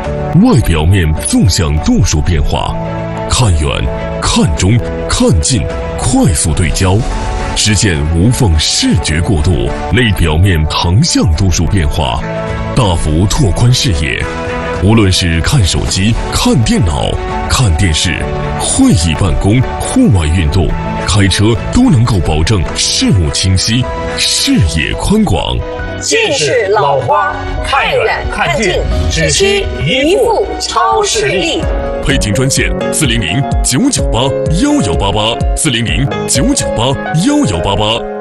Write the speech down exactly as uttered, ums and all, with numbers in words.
外表面纵向度数变化，看远、看中、看近，快速对焦，实现无缝视觉过渡；内表面横向度数变化，大幅拓宽视野。无论是看手机、看电脑、看电视、会议办公、户外运动、开车，都能够保证视目清晰、视野宽广。 近视老花，看远看近，只需一副超视力。 配镜专线：四零零九九八幺幺八八，四零零九九八幺幺八八。